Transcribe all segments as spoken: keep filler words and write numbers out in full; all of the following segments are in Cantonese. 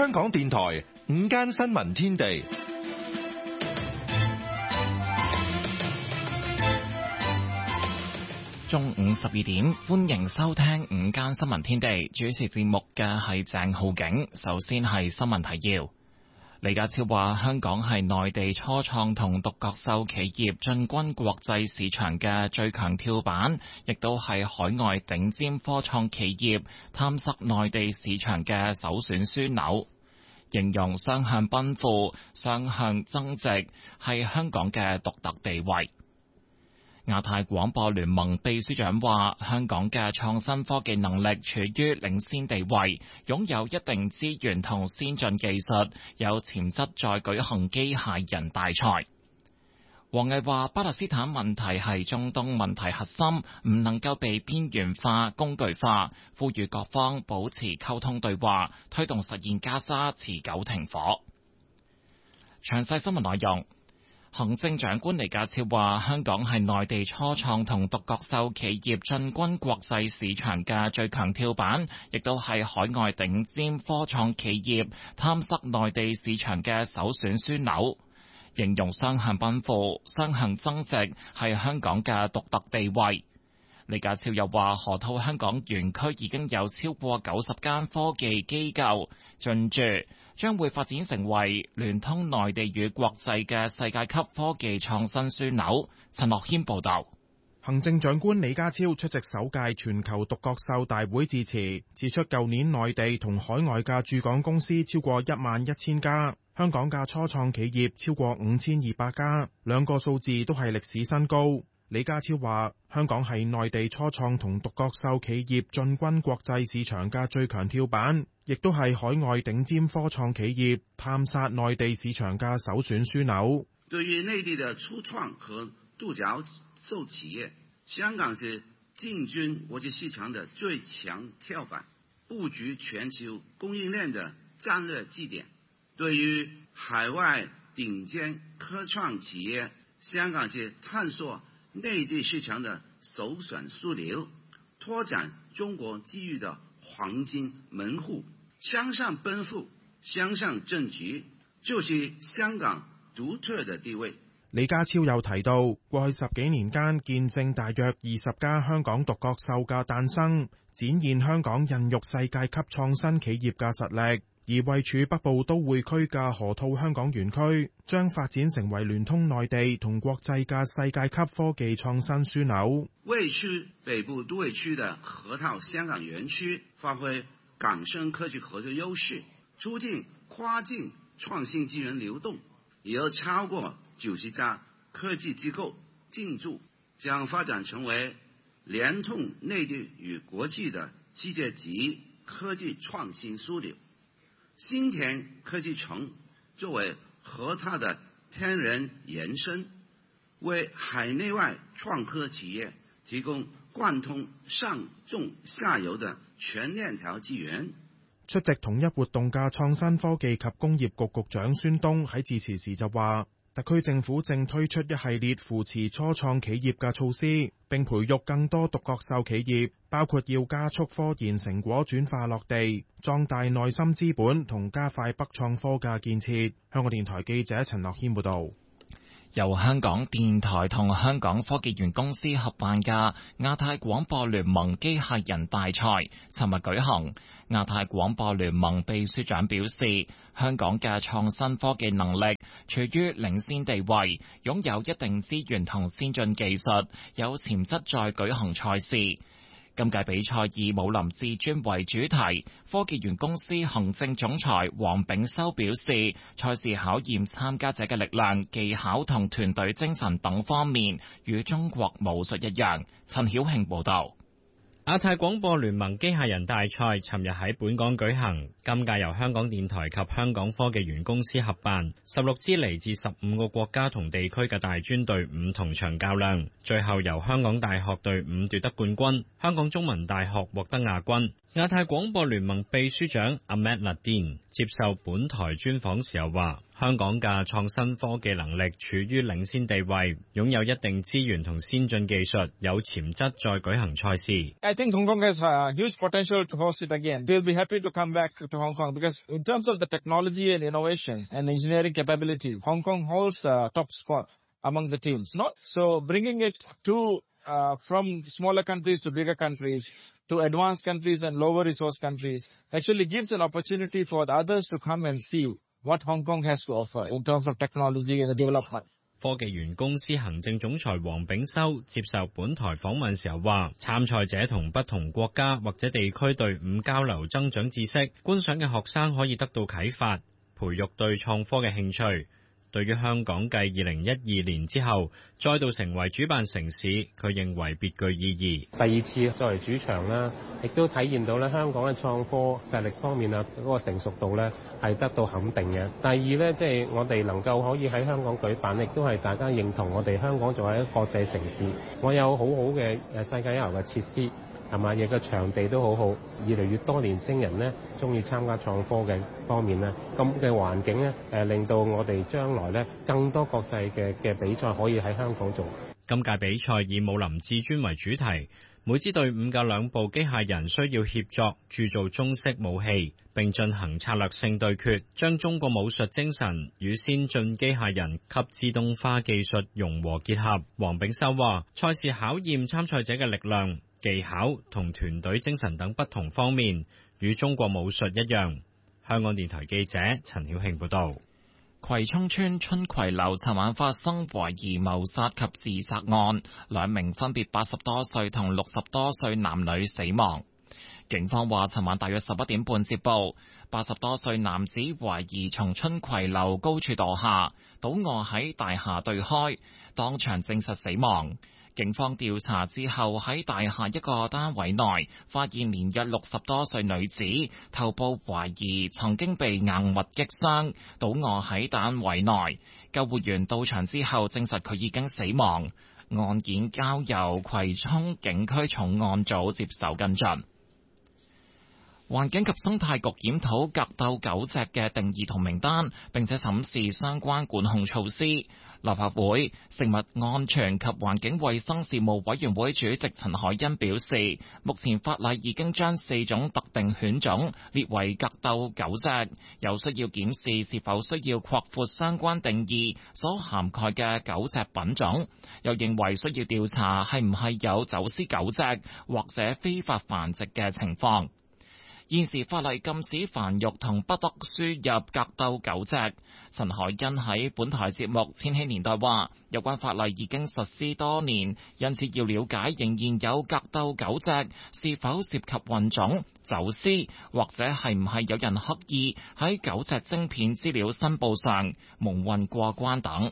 香港電台午間新聞天地。 中午十二點，歡迎收聽午間新聞天地。主持節目嘅係鄭浩景。首先係新聞提要。李家超話，香港係內地初創同獨角獸企業進軍國際市場嘅最強跳板，亦都係海外頂尖科創企業探索內地市場嘅首選樞紐。形容雙向奔赴、雙向增值係香港嘅獨特地位。亞太廣播聯盟秘書長話，香港嘅創新科技能力處於領先地位，擁有一定資源同先進技術，有潛質再舉行機械人大賽。王毅話，巴勒斯坦問題係中東問題核心，唔能夠被邊緣化、工具化，呼籲各方保持溝通對話，推動實現加沙持久停火。詳細新聞內容。行政長官李家超話，香港係內地初創同獨角獸企業進軍國際市場嘅最強跳板，亦都係海外頂尖科創企業探索內地市場嘅首選樞紐。形容雙向奔赴、雙向增值係香港嘅獨特地位。李家超又話，河套香港園區已經有超過九十間科技機構進駐，將會發展成為聯通內地與國際嘅世界級科技創新樞紐。陳樂謙報道。 行政長官李家超出席首屆全球獨角獸大會致辭，指出舊年內地同海外嘅駐港公司超過一萬一千家，香港嘅初創企業超過五千二百家，兩個數字都係歷史新高。李家超話，香港係內地初創同獨角獸企業進軍國際市場嘅最強跳板，亦都係海外頂尖科創企業探索內地市場嘅首選樞紐。 對於內地的初創和獨角獸企業，香港是進軍國際市場的最強跳板，佈局全球供應鏈的戰略基點。對於海外頂尖科創企業，香港是探索內地市場的首選樞紐，拓展中國機遇的黃金門戶。向上奔赴、向上增值，就是香港獨特的地位。 李家超又提到，過去十幾年間見證大約二十家香港獨角獸嘅誕生，展現香港孕育世界級創新企業嘅實力。而位處北部都會區嘅河套香港園區，將發展成為聯通內地同國際嘅世界級科技創新樞紐。 位處北部都會區的河套香港園區，發揮港深科技合作優勢，促進跨境創新資源流動，有超過九十家科技機構進駐，將發展成為聯通內地與國際的世界級科技創新樞紐。新田科技城作為河套的天然延伸，為海內外創科企業提供貫通上中下游的全鏈條資源。 出席統一活動嘅創新科技及工業局局長孫東喺致辭時就話，特區政府正推出一系列扶持初創企業嘅措施，並培育更多獨角獸企業，包括要加速科研成果轉化落地，壯大內心資本同加快北創科嘅建設。香港電台記者陳樂謙報道。 由香港電台同香港科技園公司合辦嘅亞太廣播聯盟機械人大賽尋日舉行。亞太廣播聯盟秘書長表示，香港嘅創新科技能力處於領先地位，擁有一定資源同先進技術，有潛質再舉行賽事。今屆比賽以武林至尊為主題，科技園公司行政總裁黃炳修表示，賽事考驗參加者嘅力量、技巧同團隊精神等方面，與中國武術一樣。陳曉慶報道。 亞太廣播聯盟機械人大賽尋日喺本港舉行，今屆由香港電台及香港科技園公司合辦，十六支嚟自十五個國家同地區嘅大專隊伍同場較量，最後由香港大學隊伍奪得冠軍，香港中文大學獲得亞軍。 亞太廣播聯盟秘書長阿 Ahmed Nadine 接受本台專訪時候話，香港嘅創新科技能力處於領先地位，擁有一定資源同先進技術，有潛質再舉行賽事。 I think Hong Kong has a huge potential to host it again. We'll be happy to come back to Hong Kong because in terms of the technology and innovation and engineering capability, Hong Kong holds a top spot among the teams. Not so bringing it to uh, from smaller countries to bigger countries, to advanced countries and lower resource countries, actually gives an opportunity for the others to come and see what Hong Kong has to offer in terms of technology and development. 科技園公司行政總裁黃炳修接受本台訪問時候話，參賽者同不同國家或者地區隊伍交流增長知識，觀賞嘅學生可以得到啟發，培育對創科嘅興趣。對於香港繼二零一二年之後再度成為主辦城市，佢認為別具意義。 第二次作為主場啦，亦都體現到咧香港嘅創科實力方面啊，嗰個成熟度咧係得到肯定嘅。第二咧，即係我哋能夠可以喺香港舉辦，亦都係大家認同我哋香港作為一個國際城市，我有好好嘅誒世界一流嘅設施。係嘛？亦個場地都好好，越嚟越多年輕人呢中意參加創科嘅方面呢，咁嘅環境呢，誒令到我哋將來呢更多國際嘅嘅比賽可以喺香港做。 今屆比賽以武林至尊為主題，每支隊伍嘅兩部機械人需要協作鑄造中式武器，並進行策略性對決，將中國武術精神與先進機械人及自動化技術融合結合。黃炳修話：賽事考驗參賽者嘅力量、技巧同團隊精神等不同方面，與中國武術一樣。香港電台記者陳曉慶報道。 葵涌村春葵樓尋晚發生懷疑謀殺及自殺案，兩名分別八十多歲同六十多歲男女死亡。警方話，尋晚大約十一點半接報，八十多歲男子懷疑從春葵樓高處墮下，倒卧喺大廈對開，當場證實死亡。警方調查之後，喺大廈一個單位內發現年約六十多歲女子頭部懷疑曾經被硬物擊傷，倒卧喺單位內。救護員到場之後證實佢已經死亡，案件交由葵涌警區重案組接手跟進。環境及生態局檢討格鬥狗隻嘅定義同名單，並且審視相關管控措施。立法會食物安全及環境衛生事務委員會主席陳海欣表示，目前法例已經將四種特定犬種列為格鬥狗隻，有需要檢視是否需要擴闊相關定義所涵蓋嘅狗隻品種，又認為需要調查係唔係有走私狗隻或者非法繁殖嘅情況。現時法例禁止繁育同不得輸入格鬥狗隻。陳海欣喺本台節目《千禧年代》話，有關法例已經實施多年，因此要了解仍然有格鬥狗隻是否涉及混種、走私，或者係唔係有人刻意喺狗隻晶片資料申報上蒙混過關等。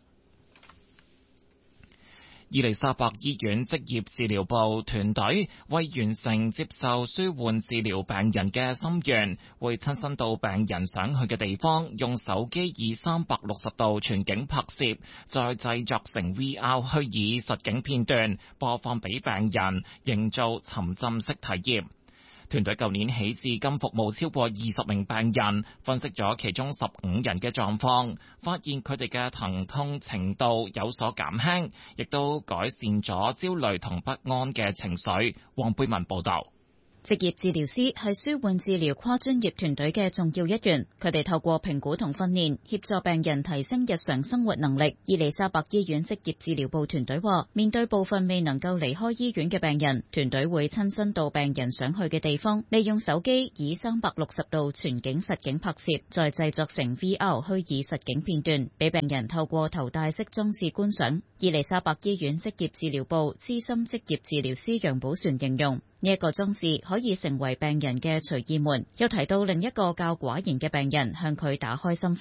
伊利沙伯醫院職業治療部團隊為完成接受舒緩治療病人嘅心願，會親身到病人想去嘅地方，用手機以三百六十度全景拍攝，再製作成 V R 虛擬實景片段，播放俾病人，營造沉浸式體驗。團隊舊年起至今服務超過二十名病人，分析咗其中十五人嘅狀況，發現佢哋嘅疼痛程度有所減輕，亦都改善咗焦慮同不安嘅情緒。黃貝文報道。 職業治療師係舒緩治療跨專業團隊嘅重要一員，佢哋透過評估同訓練協助病人提升日常生活能力。伊利沙伯醫院職業治療部團隊話，面對部分未能夠離開醫院嘅病人，團隊會親身到病人想去嘅地方，利用手機以三百六十度全景實景拍攝，再製作成 V R 虛擬實景片段，俾病人透過頭戴式裝置觀賞。伊利沙伯醫院職業治療部資深職業治療師楊寶璇形容，呢一個裝置可以成為病人嘅隨意門，又提到另一個較寡言嘅病人向佢打開心扉。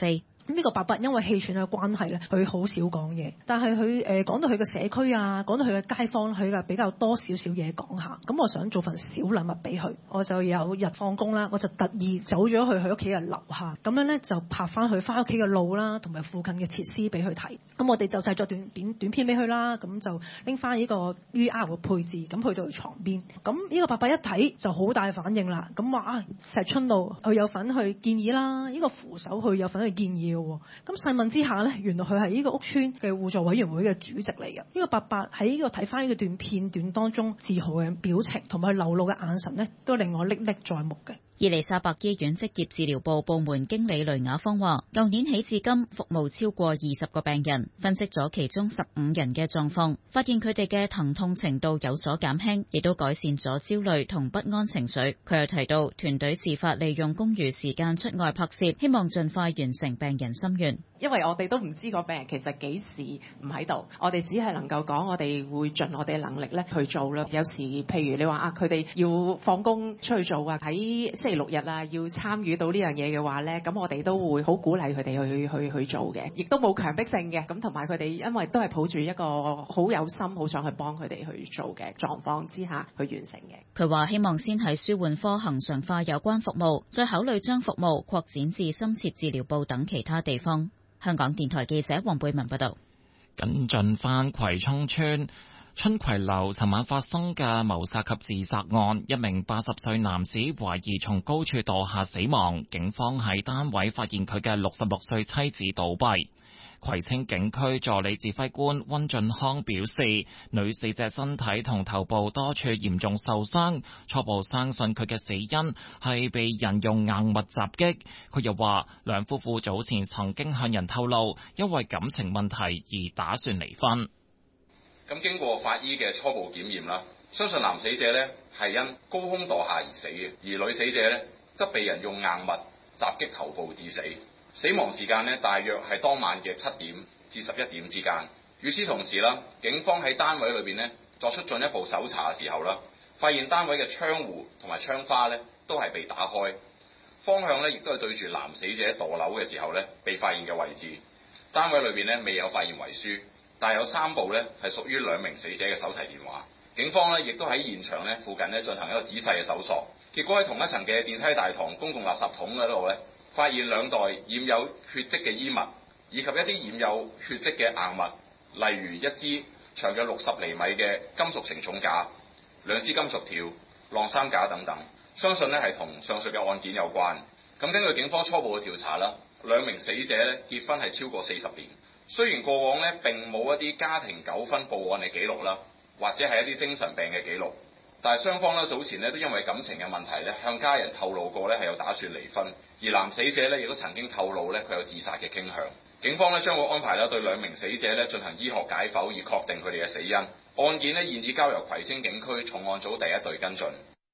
咁呢個伯伯因為氣喘嘅關係咧，佢好少講嘢，但係佢誒講到佢嘅社區啊，講到佢嘅街坊，佢就比較多少少嘢講下。咁我想做份小禮物俾佢，我就有日放工啦，我就特意走咗去佢屋企嘅樓下，咁樣咧就拍翻佢翻屋企嘅路啦，同埋附近嘅設施俾佢睇。咁我哋就製作段短短片俾佢啦，咁就拎翻呢個 V R 嘅配置，咁去到佢床邊。咁呢個伯伯一睇就好大反應啦，咁話啊石春路佢有份去建議啦，呢、這個扶手佢有份去建議嘅喎。咁細問之下咧，原來佢係呢個屋邨嘅互助委員會嘅主席嚟嘅。呢、這個伯伯喺呢個睇翻呢個段片段當中自豪嘅表情同埋流露嘅眼神咧，都令我歷歷在目嘅。 伊利沙伯醫院職業治療部部門經理雷雅芳話，舊年起至今服務超過二十個病人，分析咗其中十五人嘅狀況，發現佢哋嘅疼痛程度有所減輕，亦都改善咗焦慮同不安情緒。佢又提到，團隊自發利用公餘時間出外拍攝，希望盡快完成病人心願。 因為我哋都唔知個病人其實幾時唔喺度，我哋只係能夠講我哋會盡我哋嘅能力咧去做啦。有時譬如你話啊，佢哋要放工出去做啊，喺星期六日啊要參與到呢樣嘢嘅話咧，咁我哋都會好鼓勵佢哋去去去做嘅，亦都冇強迫性嘅。咁同埋佢哋因為都係抱住一個好有心、好想去幫佢哋去做嘅狀況之下去完成嘅。 佢話希望先喺舒緩科恆常化有關服務，再考慮將服務擴展至深切治療部等其他地方。香港電台記者黃貝文報道。 跟進返葵涌村春葵樓尋晚發生嘅謀殺及自殺案，一名八十歲男子懷疑從高處墮下死亡，警方喺單位發現佢嘅六十六歲妻子倒斃。葵青警區助理指揮官溫俊康表示，女死者身體同頭部多處嚴重受傷，初步相信佢嘅死因係被人用硬物襲擊。佢又話，兩夫婦早前曾經向人透露，因為感情問題而打算離婚。 咁經過法醫嘅初步檢驗啦，相信男死者呢係因高空墮下而死嘅，而女死者呢則被人用硬物襲擊頭部致死。死亡時間呢大約係當晚嘅七點至十一點之間。與此同時啦，警方喺單位裏邊呢作出進一步搜查嘅時候啦，發現單位嘅窗戶同埋窗花呢都係被打開，方向呢亦都係對住男死者墮樓嘅時候呢被發現嘅位置。單位裏邊呢未有發現遺書，但有三部呢係屬於兩名死者嘅手提電話。警方呢亦都喺現場呢附近呢進行一個仔細嘅搜索，結果喺同一層嘅電梯大堂公共垃圾桶嗰度呢，發現兩袋染有血跡嘅衣物，以及一啲染有血跡嘅硬物，例如一支長約六十厘米嘅金屬承重架、兩支金屬條、晾衫架等等，相信呢係同上述嘅案件有關。咁根據警方初步嘅調查啦，兩名死者呢結婚係超過四十年，雖然過往呢並冇一啲家庭糾紛報案嘅記錄啦，或者係一啲精神病嘅記錄，但係雙方呢早前呢都因為感情嘅問題呢向家人透露過呢係有打算離婚。而男死者咧亦都曾經透露咧佢有自殺嘅傾向，警方咧將會安排咧對兩名死者咧進行醫學解剖，以確定佢哋嘅死因。案件咧現已交由葵青警區重案組第一隊跟進。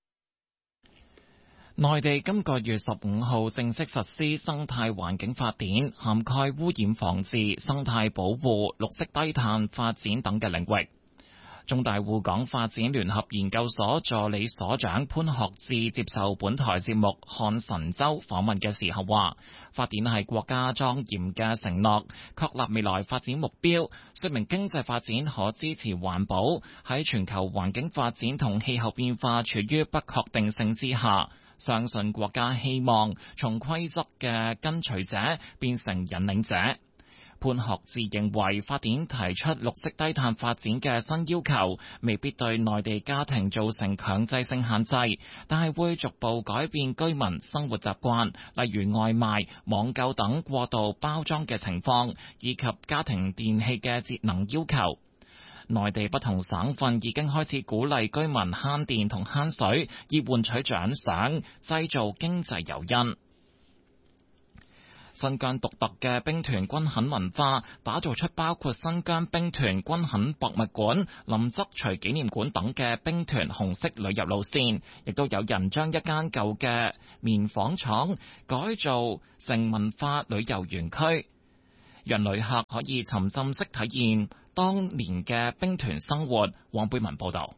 內地今個月十五號正式實施生態環境法典，涵蓋污染防治、生態保護、綠色低碳發展等嘅領域。中大滬港發展聯合研究所助理所長潘學志接受本台節目《看神州》訪問嘅時候話，法典係國家莊嚴嘅承諾，確立未來發展目標，說明經濟發展可支持環保，喺全球環境發展同氣候變化處於不確定性之下，相信國家希望從規則嘅跟隨者變成引領者。潘學志認為，法典提出綠色低碳發展嘅新要求，未必對內地家庭造成強制性限制，但係會逐步改變居民生活習慣，例如外賣、網購等過度包裝嘅情況，以及家庭電器嘅節能要求。內地不同省份已經開始鼓勵居民慳電同慳水，以換取獎賞，製造經濟誘因。新疆獨特嘅兵團軍墾文化，打造出包括新疆兵團軍墾博物館、林則徐紀念館等嘅兵團紅色旅遊路線，亦都有人將一間舊嘅棉紡廠改造成文化旅遊園區，讓旅客可以沉浸式體驗當年嘅兵團生活。黃貝文報道。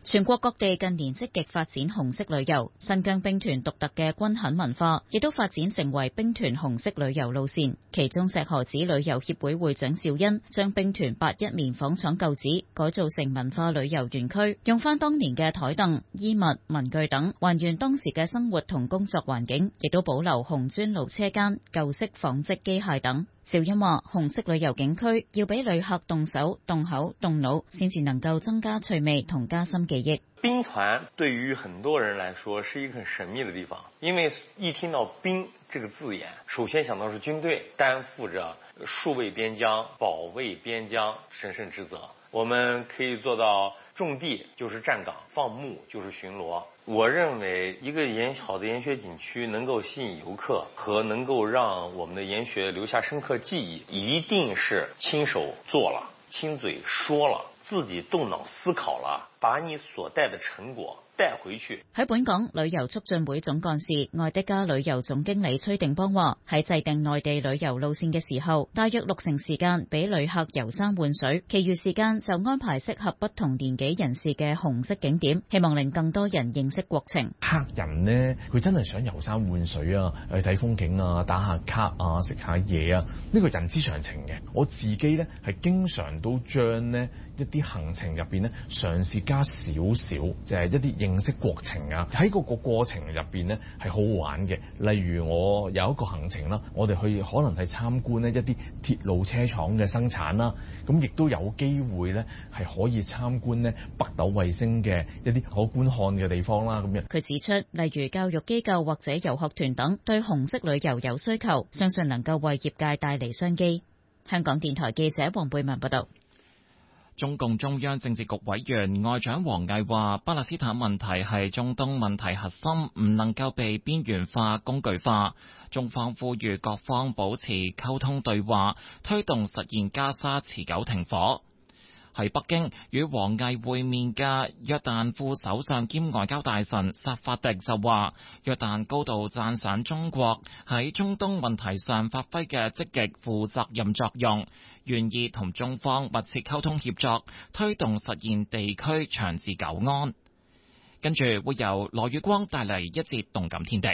全國各地近年積極發展紅色旅遊，新疆兵團獨特嘅軍墾文化亦都發展成為兵團紅色旅遊路線。其中石河子旅遊協會會長趙恩將兵團八一棉紡廠舊址改造成文化旅遊園區，用翻當年嘅台凳、衣物、文具等，還原當時嘅生活同工作環境，亦都保留紅磚路車間、舊式紡織機械等。趙恩話：紅色旅遊景區要俾旅客動手、動口、動腦，先至能夠增加趣味同加深記憶。 兵團對於很多人來說是一個很神秘的地方，因為一聽到兵這個字眼，首先想到是軍隊擔負着戍衛邊疆、保衛邊疆神聖職責。我們可以做到種地就是站崗，放牧就是巡邏。我認為一個研好的研學景區能夠吸引遊客和能夠讓我們的研學留下深刻記憶，一定是親手做了、親嘴說了、自己動腦思考了，把你所帶的成果帶回去。 喺本港旅遊促進會總幹事愛的家旅遊總經理崔定邦話：喺制定內地旅遊路線嘅時候，大約六成時間俾旅客遊山玩水，其餘時間就安排適合不同年紀人士嘅紅色景點，希望令更多人認識國情。 客人呢，佢真係想遊山玩水啊，去睇風景啊，打下卡啊，食下嘢啊，呢個人之常情嘅。我自己呢，係經常都將呢一啲行程入邊呢，嘗試加少少，就係一啲認識國情啊。喺嗰個過程入邊呢，係好好玩嘅。例如我有一個行程啦，我哋去可能係參觀呢一啲鐵路車廠嘅生產啦，咁亦都有機會呢係可以參觀呢北斗衛星嘅一啲可觀看嘅地方啦。咁樣佢指出，例如教育機構或者遊學團等對紅色旅遊有需求，相信能夠為業界帶嚟商機。香港電台記者黃貝文報道。 中共中央政治局委員外長王毅話，巴勒斯坦問題係中東問題核心，唔能夠被邊緣化、工具化。中方呼籲各方保持溝通對話，推動實現加沙持久停火。喺北京與王毅會面嘅約旦副首相兼外交大臣薩法迪就話，約旦高度讚賞中國喺中東問題上發揮嘅積極負責任作用，願意同中方密切溝通協作，推動實現地區長治久安。跟住會由羅宇光帶嚟一節動感天地。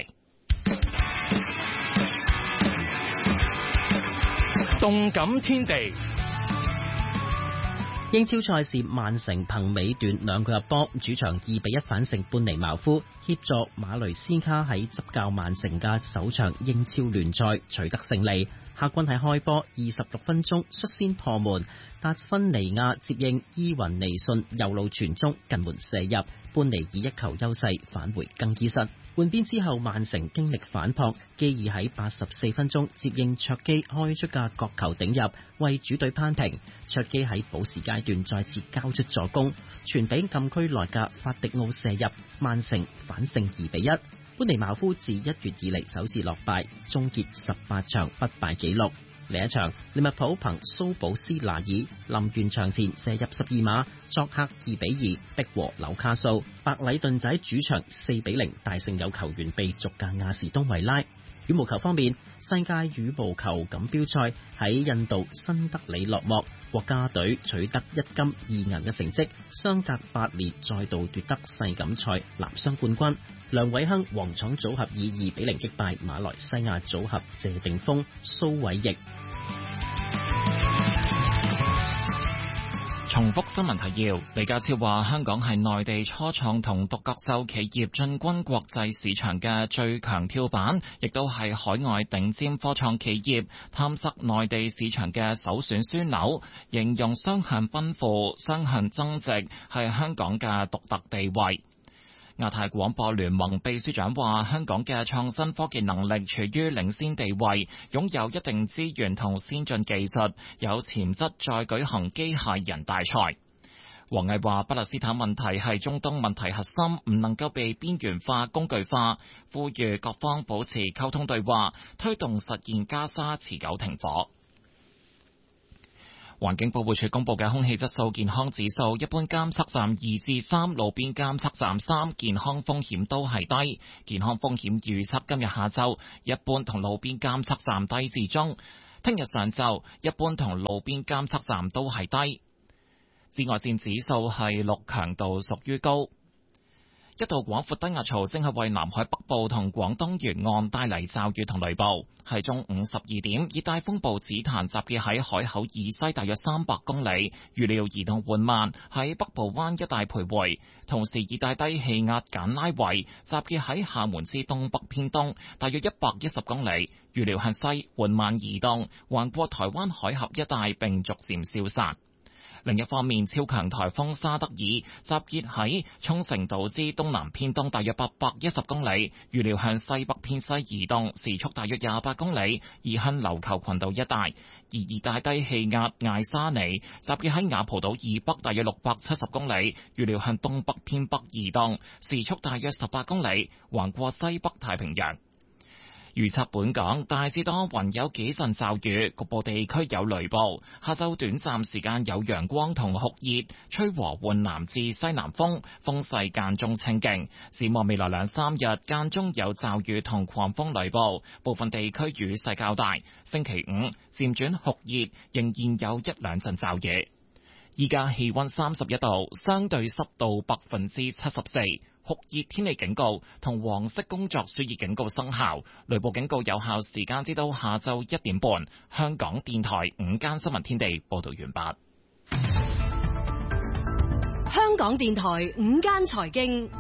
動感天地。 英超賽事，曼城憑尾段兩個入波，主場二比一反勝般尼茅夫，協助馬雷斯卡喺執教曼城嘅首場英超聯賽取得勝利。客軍喺開波二十六分鐘率先破門，達芬尼亞接應伊雲尼遜右路傳中近門射入，般尼以一球優勢返回更衣室。換邊之後，曼城經歷反撲，基爾喺八十四分鐘接應卓基開出嘅角球頂入，為主隊扳平。卓基喺補時階段再次交出助攻，傳俾禁區內嘅法迪奧射入，曼城反勝二比一。般尼茅夫自一月以嚟首次落敗，終結十八場不敗紀錄。另一場，利物浦憑蘇保斯拿爾臨完場前射入十二碼，作客二比二逼和紐卡素。白禮頓仔主場四比零大勝有球員被逐嘅亞士東維拉。羽毛球方面，世界羽毛球錦標賽喺印度新德里落幕，國家隊取得一金二銀嘅成績，相隔八年再度奪得世錦賽男雙冠軍。梁偉鏗、黃廠組合以二比零擊敗馬來西亞組合謝定峰、蘇偉譯。 重複新聞提要，李家超話香港係內地初創同獨角獸企業進軍國際市場嘅最強跳板，亦都係海外頂尖科創企業探索內地市場嘅首選樞紐，形容雙向奔赴、雙向增值係香港嘅獨特地位。亞太廣播聯盟秘書長話，香港嘅創新科技能力處於領先地位，擁有一定資源同先進技術，有潛質再舉行機械人大賽。王毅話，巴勒斯坦問題係中東問題核心，唔能夠被邊緣化、工具化，呼籲各方保持溝通對話，推動實現加沙持久停火。環境保護署公布嘅空氣質素健康指數，一般監測站二至三，路邊監測站三，健康風險都係低。健康風險預測今日下晝一般同路邊監測站低至中，聽日上晝一般同路邊監測站都係低。 紫外線指數係六，強度屬於高。一道廣闊低壓槽正係為南海北部同廣東沿岸帶嚟驟雨同雷暴。係中午十二點，熱帶風暴紫檀集結喺海口以西大約三百公里，預料移動緩慢，喺北部灣一帶徘徊。同時，熱帶低氣壓簡拉維集結喺廈門之東北偏東大約一百一十公里，預料向西緩慢移動，橫過台灣海峽一帶並逐漸消散。另一方面，超強颱風沙德爾集結喺沖繩島之東南偏東大約八百一十公里，預料向西北偏西移動，時速大約廿八公里，移向琉球群島一帶。而熱帶低氣壓艾沙尼集結喺雅蒲島以北大約六百七十公里，預料向東北偏北移動，時速大約十八公里，橫過西北太平洋。預測本港大致多雲，有幾陣驟雨，局部地區有雷暴。下晝短暫時間有陽光同酷熱，吹和緩南至西南風，風勢間中清勁。展望未來兩三日間中有驟雨同狂風雷暴，部分地區雨勢較大。星期五漸轉酷熱，仍然有一兩陣驟雨。依家氣溫三十一度，相對濕度百分之七十四，酷熱天氣警告同黃色工作暑熱警告生效，雷暴警告有效時間至到下晝一點半。香港電台午間新聞天地報道完畢。 香港電台午間財經，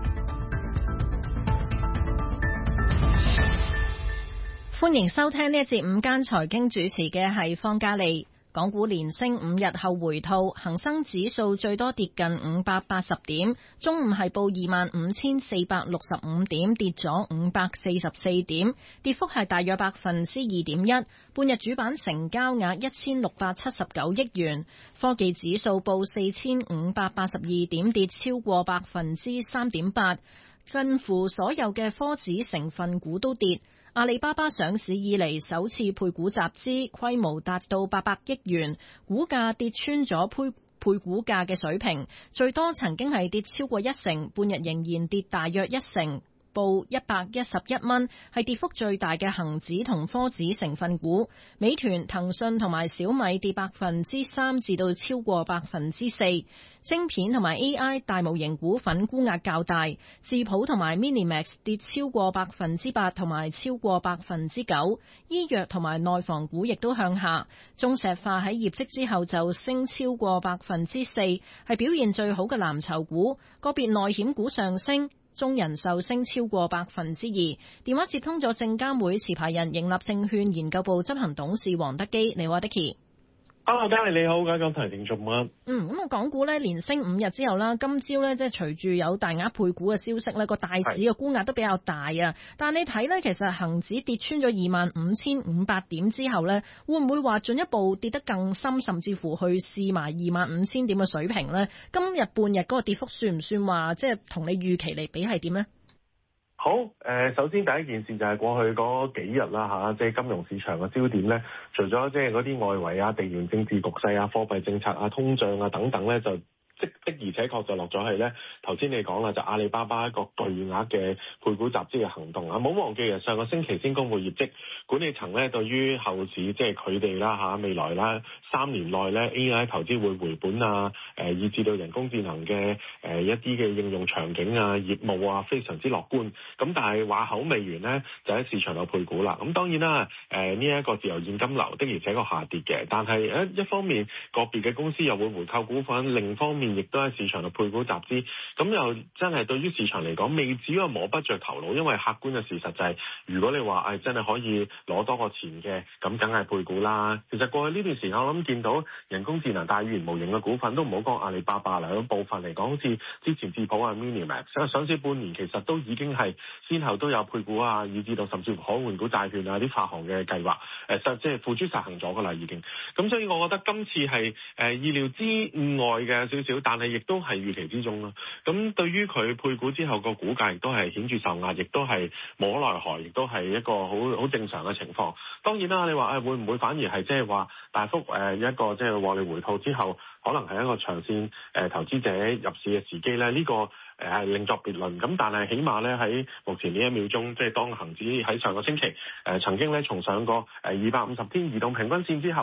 歡迎收聽呢一節午間財經，主持嘅係方嘉利。港股連升五日後回吐，恒生指數最多跌近五百八十點，中午係報二萬五千四百六十五點，跌咗五百四十四點，跌幅係大約百分之二點一。半日主板成交額一千六百七十九億元，科技指數報四千五百八十二點，跌超過百分之三點八，近乎所有嘅科指成分股都跌。阿里巴巴上市以嚟首次配股集資，規模達到八百億元，股價跌穿咗配配股價嘅水平，最多曾經係跌超過一成，半日仍然跌大約一成，報一百一十一蚊，係跌幅最大嘅恒指同科指成分股。美團、騰訊同埋小米跌百分之三至到超過百分之四。晶片同埋 A I 大模型股份沽壓較大，智譜同埋 Minimax 跌超過百分之八同埋超過百分之九。醫藥同埋內房股亦都向下。中石化喺業績之後就升超過百分之四，係表現最好嘅藍籌股。個別內險股上升。中人壽升超過百分之二。電話接通咗證監會持牌人盈立證券研究部執行董事黃德基，你好 Dicky。 Hello， 嘉莉你好，各位港台聽眾啊。 嗯，咁啊，港股咧連升五日之後啦，今朝咧即係隨住有大額配股嘅消息咧，個大市嘅沽壓都比較大啊。但係你睇咧，其實恒指跌穿咗二萬五千五百點之後咧，會唔會話進一步跌得更深，甚至乎去試埋二萬五千點嘅水平咧？今日半日嗰個跌幅算唔算話即係同你預期嚟比係點咧？ 好，誒，首先第一件事就係過去嗰幾日啦嚇，即係金融市場嘅焦點咧，除咗即係嗰啲外圍啊、地緣政治局勢啊、貨幣政策啊、通脹啊等等咧，就即的而且確就落咗係咧，頭先你講啦，就阿里巴巴一個巨額嘅配股集資嘅行動啊！冇忘記啊，上個星期先公佈業績，管理層咧對於後市即係佢哋啦嚇，未來啦三年內咧 A I 投資會回本啊，誒以至到人工智能嘅誒一啲嘅應用場景啊、業務啊，非常之樂觀。咁但係話口未完咧，就喺市場度配股啦。咁當然啦，誒呢一個自由現金流的而且確下跌嘅，但係誒一方面個別嘅公司又會回購股份，另一方面亦都喺市場度配股集資，咁又真係對於市場嚟講未至於摸不着頭腦，因為客觀嘅事實就係、是，如果你話誒、哎、真係可以攞多個錢嘅，咁梗係配股啦。其實過去呢段時間我諗見到人工智能大語言模型嘅股份都唔好講阿里巴巴啦，有部分嚟講好似之前智譜啊、Minimax 上市半年其實都已經係先後都有配股啊，以至到甚至乎可換股債券啊啲發行嘅計劃，誒、呃、實即係付諸實行咗㗎啦已經。咁所以我覺得今次係誒、呃、意料之外嘅少少，但係亦都係預期之中啦。咁對於佢配股之後個股價亦都係顯著受壓，亦都係無可奈何，亦都係一個好好正常嘅情況。當然啦，你話誒會唔會反而係即係話大幅誒一個即係獲利回吐之後，可能係一個長線誒投資者入市嘅時機咧？呢、這個誒係另作別論。咁但係起碼咧喺目前呢一秒鐘，即係當恆指喺上個星期誒曾經咧重上過誒二百五十天移動平均線之後，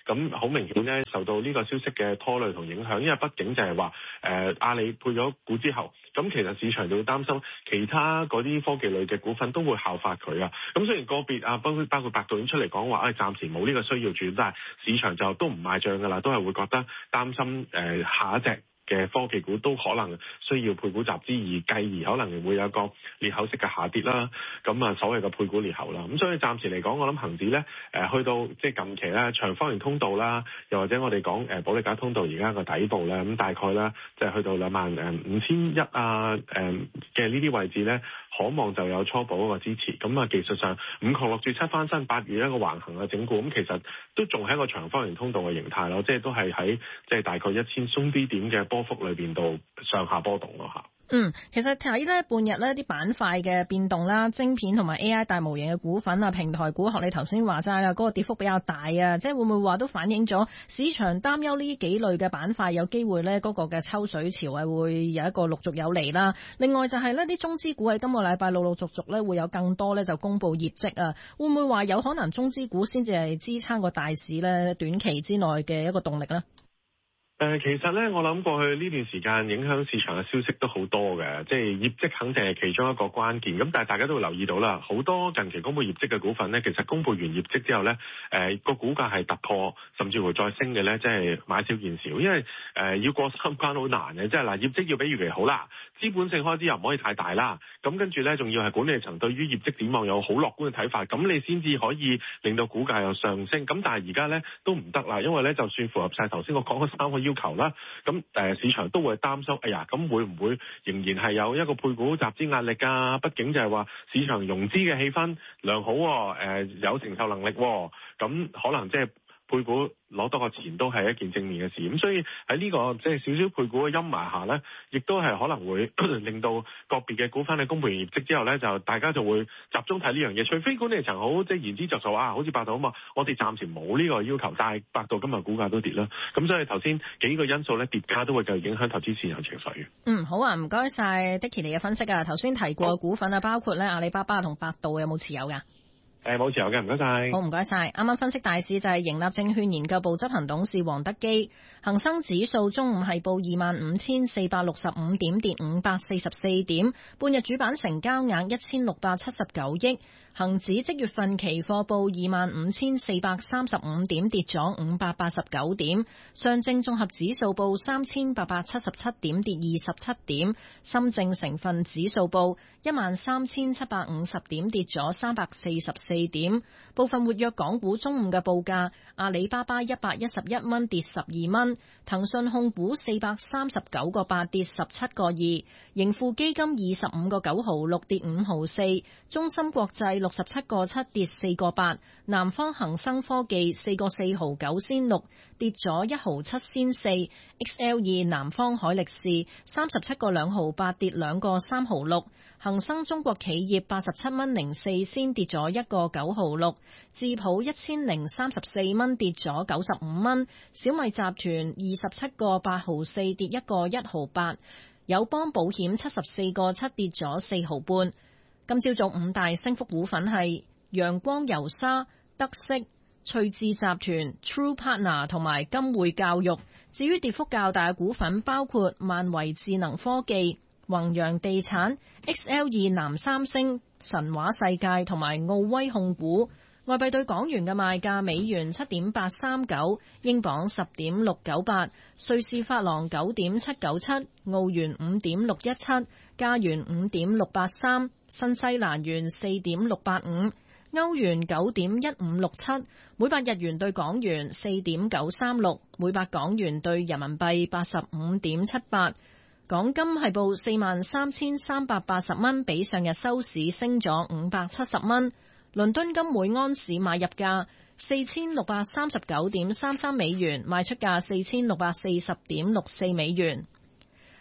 咁好明顯咧受到呢個消息嘅拖累同影響，因為畢竟就係話誒阿里配咗股之後，咁其實市場就會擔心其他嗰啲科技類嘅股份都會效法佢啊。咁雖然個別啊，包括包括百度已經出嚟講話，誒暫時冇呢個需要住，但係市場就都唔賣帳㗎啦，都係會覺得擔心誒下一隻嘅科技股都可能需要配股集資，而繼而可能會有個裂口式嘅下跌啦。咁啊，所謂嘅配股裂口啦。咁所以暫時嚟講，我諗恒指咧誒去到即係近期咧長方形通道啦，又或者我哋講誒保利加通道而家個底部咧，咁大概咧即係去到兩萬誒五千一啊誒嘅呢啲位置咧，可望就有初步一個支持。咁啊技術上五窮六絕七翻身，八月一個橫行嘅整固，咁其實都仲係一個長方形通道嘅形態咯，即係都係喺即係大概一千鬆啲點嘅波幅裏邊度上下波動咯嚇。 嗯，其實睇咧半日呢啲板塊嘅變動啦，晶片同埋 A I 大模型嘅股份啊，平台股學你頭先話齋啊，嗰個跌幅比較大啊，即係會唔會話都反映咗市場擔憂呢幾類嘅板塊有機會呢嗰個嘅抽水潮係會有一個陸續有嚟啦。另外就係呢啲中資股喺今個禮拜陸陸續續呢會有更多呢就公布業績啊，會唔會話有可能中資股先至係支撐個大市呢短期之內嘅一個動力呢？ 誒、呃，其實咧，我諗過去呢段時間影響市場嘅消息都好多嘅，即係業績肯定係其中一個關鍵。咁但係大家都會留意到啦，好多近期公布業績嘅股份咧，其實公布完業績之後咧，誒、呃、個股價係突破，甚至乎再升嘅咧，即係買少見少。因為誒、呃、要過三關好難嘅，即係嗱業績要比預期好啦，資本性開支又唔可以太大啦。咁跟住咧，仲要係管理層對於業績展望有好樂觀嘅睇法，咁你先至可以令到股價又上升。咁但係而家咧都唔得啦，因為咧就算符合晒頭先我講嘅三個要求啦，咁誒市場都會擔心，哎呀，咁會唔會仍然係有一個配股集資壓力啊？畢竟就係話市場融資嘅氣氛良好，誒有承受能力，咁可能即係配股攞多個錢都係一件正面嘅事。咁所以喺呢個即係少少配股嘅陰霾下呢，亦都係可能會令到個別嘅股份喺公布完業績之後呢，就大家就會集中睇呢樣嘢。除非管理層好即係言之鑿鑿啊，好似百度啊嘛，我哋暫時冇呢個要求，但係百度今日股價都跌啦。咁所以頭先幾個因素呢，跌價都會繼續影響投資市場情緒嘅。 嗯，好啊，唔該晒 Dicky 你嘅分析啊。頭先提過嘅股份啊，包括咧阿里巴巴同百度有冇持有㗎？ 誒冇持有嘅，唔該晒。 好，唔該晒。啱啱分析大市就係盈立證券研究部執行董事黃德基。恒生指數中午係報二萬五千四百六十五點，跌五百四十四點。半日主板成交額一千六百七十九億。恒指即月份期貨報二萬五千四百三十五點，跌咗五百八十九點。上證綜合指數報三千八百七十七點，跌二十七點。深證成分指數報一萬三千七百五十點，跌咗三百四十四點。部分活躍港股中午嘅報價：阿里巴巴一百一十一蚊，跌十二蚊；騰訊控股四百三十九個八，跌十七個二；盈富基金二十五個九毫六，跌五毫四；中芯國際六十七個七，跌四個八；南方恒生科技四個四毫九仙六，跌咗一毫七仙四；X L 二南方海力士三十七個兩毫八，跌兩個三毫六；恒生中國企業八十七蚊零四仙，跌咗一個九毫六；智普一千零三十四蚊，跌咗九十五蚊；小米集團二十七個八毫四，跌一個一毫八；友邦保險七十四個七，跌咗四毫半。今朝早五大升幅股份係陽光油砂、德式、翠智集團、True Partner 同埋金匯教育。至於跌幅較大嘅股份包括萬維智能科技、宏洋地產、X L 二南三星、神話世界同埋奧威控股。外幣對港元嘅賣價：美元七點八三九，英鎊十點六九八，瑞士法郎九點七九七，澳元五點六一七，加元五點六八三，新西蘭元四點六八五，歐元九點一五六七，每百日元對港元四點九三六，每百港元對人民幣八十五點七八。港金係報四萬三千三百八十蚊，比上日收市升咗五百七十蚊。倫敦金每安士買入價四千六百三十九點三三美元，賣出價四千六百四十點六四美元。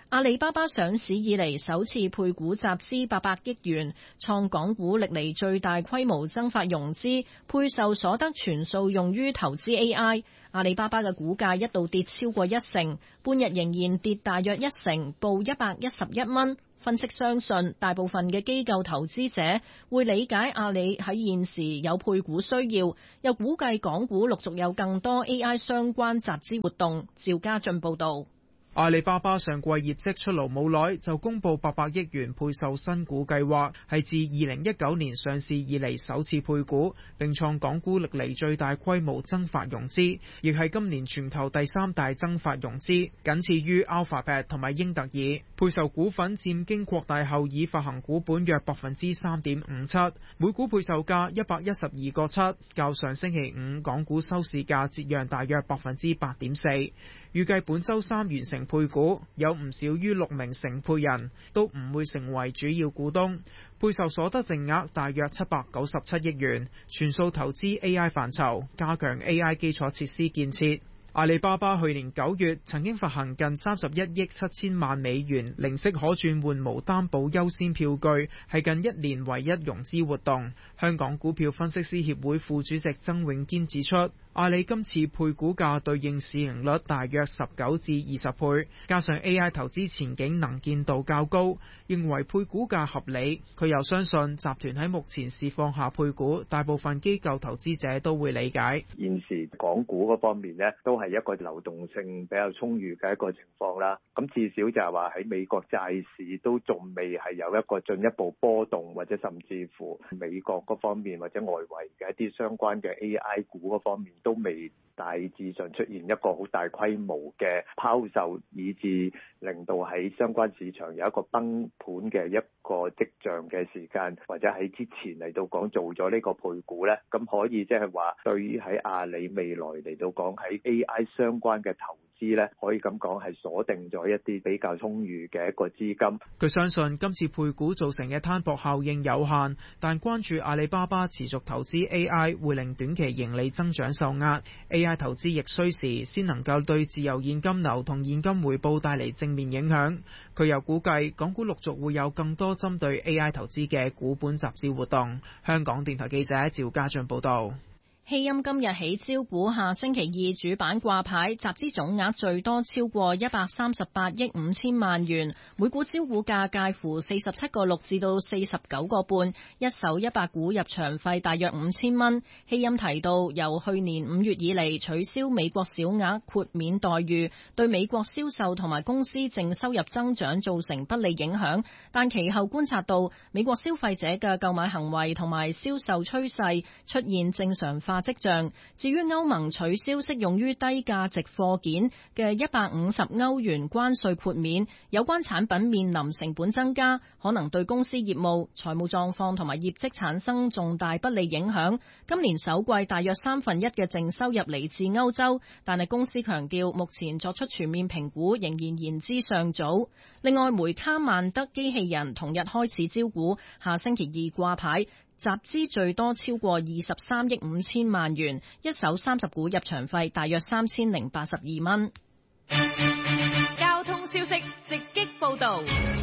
阿里巴巴上市以嚟首次配股集資八百億元，創港股歷嚟最大規模增發融資，配售所得全數用於投資 A I。阿里巴巴嘅股價一度跌超過一成，半日仍然跌大約一成，報一百一十一蚊。分析相信，大部分嘅機構投資者會理解阿里喺現時有配股需要，又估計港股陸續有更多 A I 相關集資活動。趙家俊報導。 阿里巴巴上季業績出爐冇耐，就公布八百億元配售新股計劃，係自二零一九年上市以嚟首次配股，並創港股歷嚟最大規模增發融資，亦係今年全球第三大增發融資，僅次於 Alphabet 同埋英特爾。配售股份佔經擴大後已發行股本約百分之三點五七，每股配售價一百一十二個七，較上星期五港股收市價折讓大約百分之八點四。預計本週三完成配股，有唔少於六名承配人都唔會成為主要股東。配售所得淨額大約七百九十七億元，全數投資 A I 範疇，加強 A I 基礎設施建設。阿里巴巴去年九月曾經發行近三十一億七千萬美元零息可轉換無擔保優先票據，係近一年唯一融資活動。香港股票分析師協會副主席曾永堅指出，阿里今次配股價對應市盈率大約十九至二十倍，加上 A I 投資前景能見度較高，認為配股價合理。佢又相信集團喺目前市況下配股，大部分機構投資者都會理解。 現時港股嗰方面呢，都係一個流動性比較充裕嘅一個情況啦。咁至少就係話喺美國債市都仲未係有一個進一步波動，或者甚至乎美國嗰方面或者外圍嘅一啲相關嘅 A I 股嗰方面都未大致上出現一個好大規模嘅拋售，以致令到喺相關市場有一個崩盤嘅一個跡象嘅時間，或者喺之前嚟到講做咗呢個配股呢，咁可以即係話對於喺阿里未來嚟到講喺 A I 相關嘅投資呢，可以咁講係鎖定咗一啲比較充裕嘅一個資金。 佢相信今次配股造成嘅攤薄效應有限，但關注阿里巴巴持續投資 A I 會令短期盈利增長受壓。A I 投資亦需時先能夠對自由現金流同現金回報帶嚟正面影響。佢又估計港股陸續會有更多針對 A I 投資嘅股本集資活動。香港電台記者趙家俊報道。 希鑫今日起招股，下星期二主板掛牌，集資總額最多超過一百三十八億五千萬元，每股招股價介乎四十七個六至到四十九個半，一手一百股入場費大約五千蚊。希鑫提到，由去年五月以嚟取消美國小額豁免待遇，對美國銷售同埋公司淨收入增長造成不利影響，但其後觀察到美國消費者嘅購買行為同埋銷售趨勢出現正常化跡象。至於歐盟取消適用於低價值貨件嘅一百五十歐元關稅豁免，有關產品面臨成本增加，可能對公司業務、財務狀況同埋業績產生重大不利影響。今年首季大約三分一嘅淨收入嚟自歐洲，但係公司強調目前作出全面評估仍然言之尚早。另外，梅卡曼德機器人同日開始招股，下星期二掛牌。集資最多超過二十三億五千萬元，一手三十股入場費大約三千零八十二蚊。 交通消息直擊報道。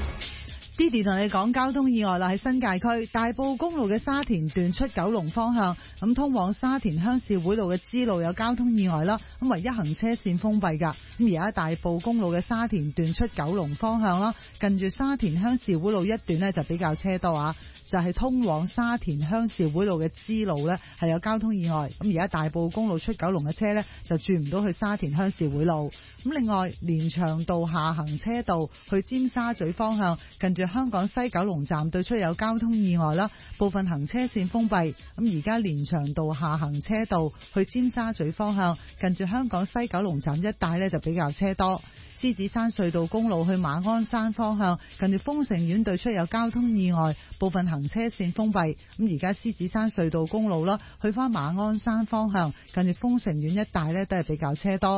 Didi 同你講交通意外啦，喺新界區大埔公路嘅沙田段出九龍方向，咁通往沙田鄉事會路嘅支路有交通意外啦，咁唯一行車線封閉噶。咁而家大埔公路嘅沙田段出九龍方向啦，近住沙田鄉事會路一段呢就比較車多啊，就係通往沙田鄉事會路嘅支路呢係有交通意外。咁而家大埔公路出九龍嘅車呢就轉唔到去沙田鄉事會路。咁另外連翔道下行車道去尖沙咀方向，近住香港西九龍站對出有交通意外啦，部分行車線封閉。咁而家連翔道下行車道去尖沙咀方向，近住香港西九龍站一帶呢就比較車多。獅子山隧道公路去馬鞍山方向，近住豐盛苑對出有交通意外，部分行車線封閉。咁而家獅子山隧道公路啦，去翻馬鞍山方向，近住豐盛苑一帶呢都係比較車多。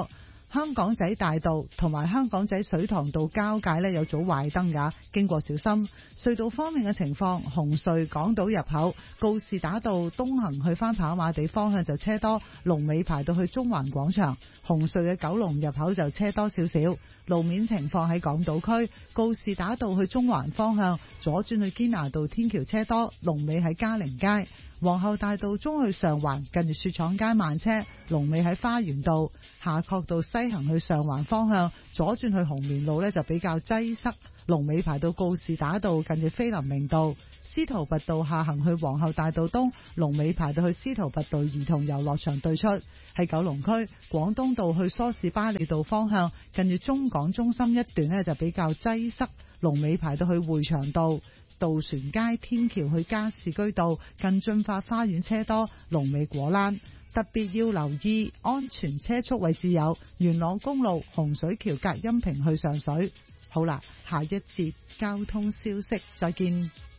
香港仔大道同埋香港仔水塘道交界呢有組壞燈㗎，經過小心。隧道方面嘅情況，紅隧港島入口告士打道東行去返跑馬地方向就車多，龍尾排到去中環廣場。紅隧嘅九龍入口就車多少少。路面情況喺港島區告士打道去中環方向左轉去堅拿道天橋車多，龍尾喺嘉寧街。皇后大道中去上環近住雪廠街慢車，龍尾喺花園道。夏慤道西行去上環方向左轉去紅棉路呢就比較擠塞，龍尾排到告士打道近住菲林明道。司徒拔道下行去皇后大道東，龍尾排到去司徒拔道兒童遊樂場對出。喺九龍區廣東道去梳士巴利道方向近住中港中心一段呢就比較擠塞，龍尾排到去會場道。渡船街天橋去加士居道近駿發花園車多，龍尾果欄。特別要留意安全車速位置有元朗公路洪水橋隔音屏去上水。好啦，下一節交通消息再見。